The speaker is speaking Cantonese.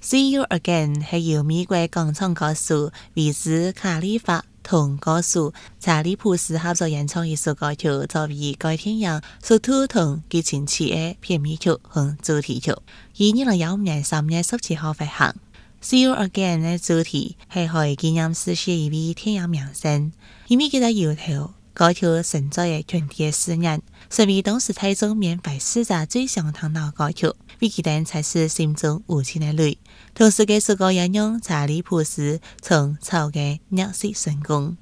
See You Again 係由美國廣場歌手維茲卡利法同歌手查理普斯合作演唱一首歌曲，作為該電影首度同劇情似嘅片尾曲和主題曲，於2015年3月17號發行。See You Again 嘅主題係為紀念逝世一位電影明星，因為佢在搖頭歌曲存在嘅團體4年，成為當時台中免費試炸最常聽到歌曲，為佢哋才是心中無情嘅淚。同時嘅首歌引用查理普斯從草嘅認識成功。